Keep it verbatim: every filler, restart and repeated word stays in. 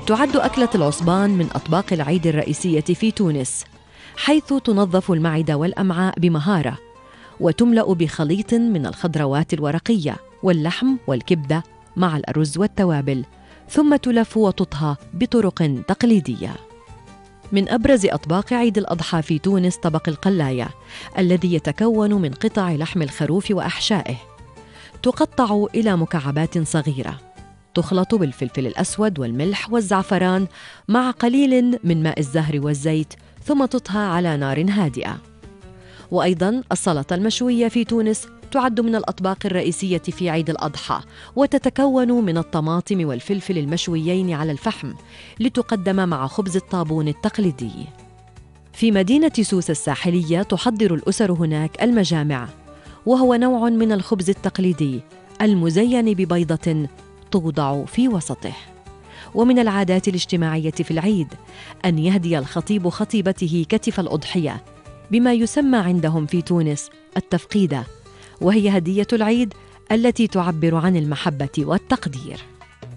تعد أكلة العصبان من أطباق العيد الرئيسية في تونس، حيث تنظف المعدة والأمعاء بمهارة، وتملأ بخليط من الخضروات الورقية واللحم والكبدة مع الأرز والتوابل، ثم تلف وتطهى بطرق تقليدية. من أبرز أطباق عيد الأضحى في تونس طبق القلاية، الذي يتكون من قطع لحم الخروف وأحشائه، تقطع إلى مكعبات صغيرة، تخلط بالفلفل الأسود والملح والزعفران مع قليل من ماء الزهر والزيت، ثم تطهى على نار هادئة. وأيضاً السلطة المشوية في تونس تعد من الأطباق الرئيسية في عيد الأضحى، وتتكون من الطماطم والفلفل المشويين على الفحم لتقدم مع خبز الطابون التقليدي. في مدينة سوسة الساحلية تحضر الأسر هناك المجامع، وهو نوع من الخبز التقليدي المزين ببيضة توضع في وسطه. ومن العادات الاجتماعية في العيد أن يهدي الخطيب خطيبته كتف الأضحية، بما يسمى عندهم في تونس التفقيدة، وهي هدية العيد التي تعبر عن المحبة والتقدير.